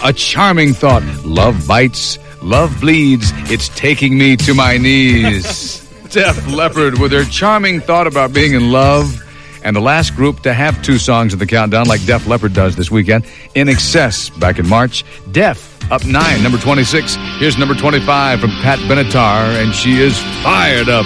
a charming thought. Love bites, love bleeds. It's taking me to my knees. Def Leppard with their charming thought about being in love. And the last group to have 2 songs in the countdown like Def Leppard does this weekend, In Excess back in March. Def up 9, number 26. Here's number 25 from Pat Benatar, and she is fired up.